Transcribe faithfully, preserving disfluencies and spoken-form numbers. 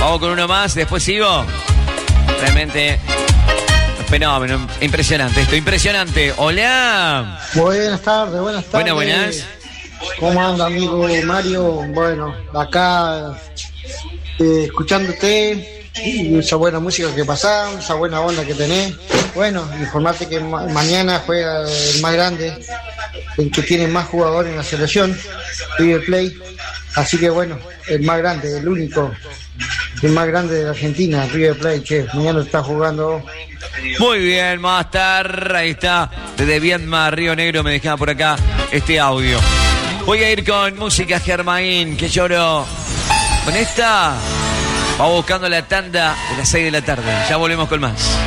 Vamos con uno más, después sigo. Realmente fenómeno, impresionante esto, impresionante. Hola. Buenas tardes, buenas tardes. Buenas, buenas. ¿Cómo anda, amigo Mario? Bueno, acá eh, escuchándote y esa buena música que pasás, esa buena onda que tenés. Bueno, informarte que ma- mañana juega el más grande, el que tiene más jugadores en la selección, River Plate. Así que bueno, el más grande, el único, el más grande de la Argentina, River Plate, che, mañana está jugando. Muy bien, Master. Ahí está. Desde Viedma, Río Negro, me dejaba por acá este audio. Voy a ir con música Germain, que lloro. Con esta, vamos buscando la tanda de las seis de la tarde. Ya volvemos con más.